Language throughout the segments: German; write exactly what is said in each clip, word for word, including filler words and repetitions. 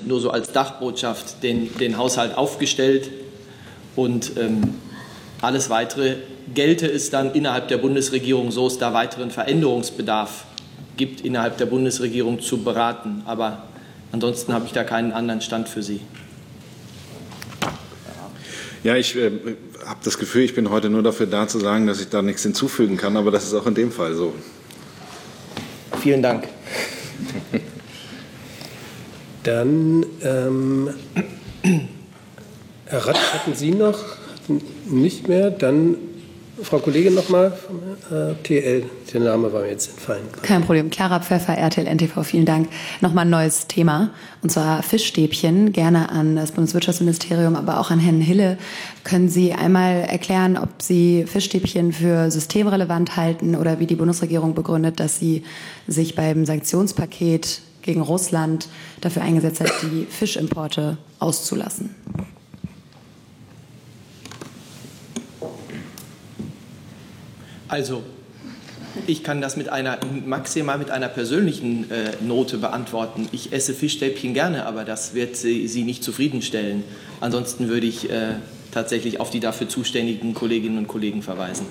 nur so als Dachbotschaft den, den Haushalt aufgestellt und ähm, alles Weitere gelte es dann innerhalb der Bundesregierung, so es da weiteren Veränderungsbedarf gibt, innerhalb der Bundesregierung zu beraten. Aber ansonsten habe ich da keinen anderen Stand für Sie. Ja, ich äh, habe das Gefühl, ich bin heute nur dafür da zu sagen, dass ich da nichts hinzufügen kann, aber das ist auch in dem Fall so. Vielen Dank. Dann, ähm, Herr Rath, hatten Sie noch? Nicht mehr. Dann, Frau Kollegin, noch mal vom äh, T L. Der Name war mir jetzt entfallen. Kein Problem. Clara Pfeffer, R T L N T V, vielen Dank. Nochmal ein neues Thema, und zwar Fischstäbchen. Gerne an das Bundeswirtschaftsministerium, aber auch an Herrn Hille. Können Sie einmal erklären, ob Sie Fischstäbchen für systemrelevant halten oder wie die Bundesregierung begründet, dass sie sich beim Sanktionspaket gegen Russland dafür eingesetzt hat, die Fischimporte auszulassen? Also, ich kann das mit einer, maximal mit einer persönlichen äh, Note beantworten. Ich esse Fischstäbchen gerne, aber das wird Sie, Sie nicht zufriedenstellen. Ansonsten würde ich äh, tatsächlich auf die dafür zuständigen Kolleginnen und Kollegen verweisen.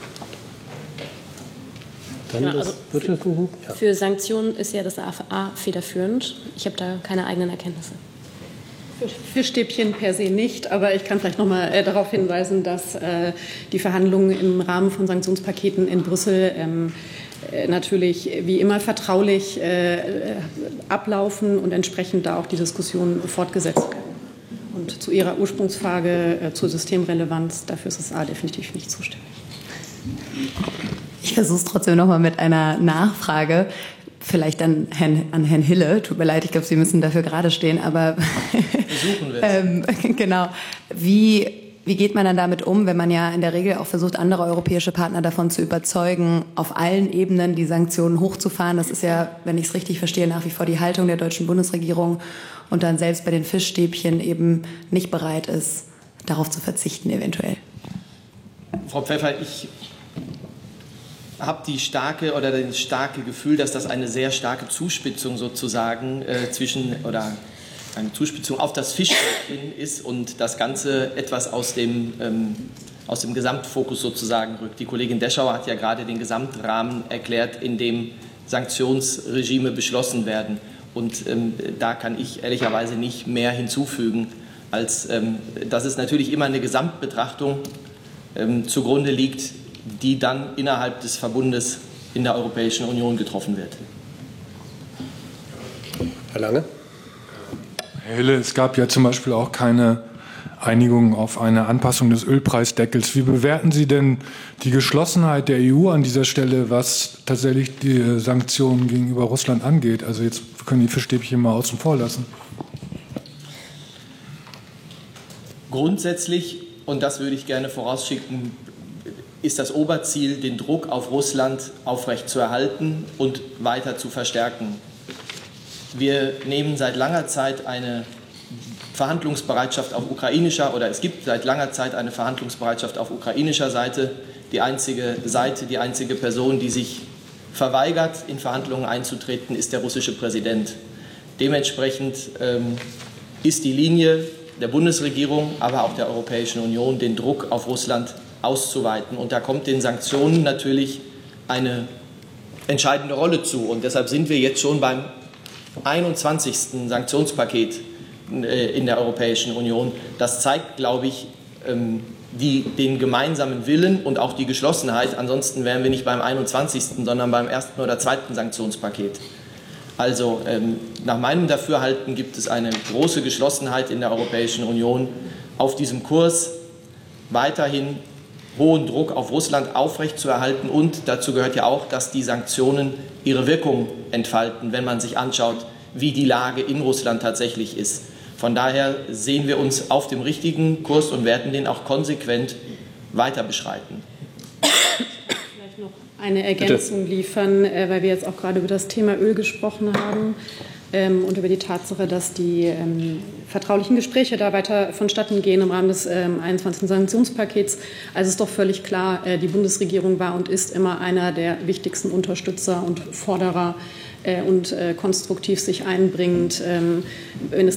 Dann ja, das also für, ja. für Sanktionen ist ja das A F A federführend. Ich habe da keine eigenen Erkenntnisse. Fischstäbchen per se nicht, aber ich kann vielleicht noch mal äh, darauf hinweisen, dass äh, die Verhandlungen im Rahmen von Sanktionspaketen in Brüssel ähm, äh, natürlich wie immer vertraulich äh, ablaufen und entsprechend da auch die Diskussion fortgesetzt werden. Und zu Ihrer Ursprungsfrage äh, zur Systemrelevanz, dafür ist das A definitiv nicht zuständig. Ich versuche es trotzdem noch mal mit einer Nachfrage. Vielleicht an Herrn, an Herrn Hille. Tut mir leid, ich glaube, Sie müssen dafür gerade stehen. Aber versuchen wir es. ähm, genau. Wie, wie geht man dann damit um, wenn man ja in der Regel auch versucht, andere europäische Partner davon zu überzeugen, auf allen Ebenen die Sanktionen hochzufahren? Das ist ja, wenn ich es richtig verstehe, nach wie vor die Haltung der deutschen Bundesregierung und dann selbst bei den Fischstäbchen eben nicht bereit ist, darauf zu verzichten eventuell. Frau Pfeffer, ich habe die starke oder das starke Gefühl, dass das eine sehr starke Zuspitzung sozusagen äh, zwischen oder eine Zuspitzung auf das Fischstäbchen ist und das Ganze etwas aus dem, ähm, aus dem Gesamtfokus sozusagen rückt. Die Kollegin Deschauer hat ja gerade den Gesamtrahmen erklärt, in dem Sanktionsregime beschlossen werden. Und ähm, da kann ich ehrlicherweise nicht mehr hinzufügen, als ähm, dass es natürlich immer eine Gesamtbetrachtung ähm, zugrunde liegt, die dann innerhalb des Verbundes in der Europäischen Union getroffen wird. Herr Lange? Herr Hille, es gab ja zum Beispiel auch keine Einigung auf eine Anpassung des Ölpreisdeckels. Wie bewerten Sie denn die Geschlossenheit der E U an dieser Stelle, was tatsächlich die Sanktionen gegenüber Russland angeht? Also jetzt können die Fischstäbchen mal außen vor lassen. Grundsätzlich, und das würde ich gerne vorausschicken, ist das Oberziel, den Druck auf Russland aufrechtzuerhalten und weiter zu verstärken. Wir nehmen seit langer Zeit eine Verhandlungsbereitschaft auf ukrainischer, oder es gibt seit langer Zeit eine Verhandlungsbereitschaft auf ukrainischer Seite. Die einzige Seite, die einzige Person, die sich verweigert, in Verhandlungen einzutreten, ist der russische Präsident. Dementsprechend ähm, ist die Linie der Bundesregierung, aber auch der Europäischen Union, den Druck auf Russland auszuweiten. Und da kommt den Sanktionen natürlich eine entscheidende Rolle zu. Und deshalb sind wir jetzt schon beim einundzwanzigsten Sanktionspaket in der Europäischen Union. Das zeigt, glaube ich, die, den gemeinsamen Willen und auch die Geschlossenheit. Ansonsten wären wir nicht beim einundzwanzigsten, sondern beim ersten oder zweiten Sanktionspaket. Also nach meinem Dafürhalten gibt es eine große Geschlossenheit in der Europäischen Union auf diesem Kurs, weiterhin hohen Druck auf Russland aufrechtzuerhalten. Und dazu gehört ja auch, dass die Sanktionen ihre Wirkung entfalten, wenn man sich anschaut, wie die Lage in Russland tatsächlich ist. Von daher sehen wir uns auf dem richtigen Kurs und werden den auch konsequent weiter beschreiten. Vielleicht noch eine Ergänzung liefern, weil wir jetzt auch gerade über das Thema Öl gesprochen haben. Und über die Tatsache, dass die ähm, vertraulichen Gespräche da weiter vonstatten gehen im Rahmen des ähm, einundzwanzigsten Sanktionspakets. Also ist doch völlig klar, äh, die Bundesregierung war und ist immer einer der wichtigsten Unterstützer und Forderer äh, und äh, konstruktiv sich einbringend, ähm, wenn es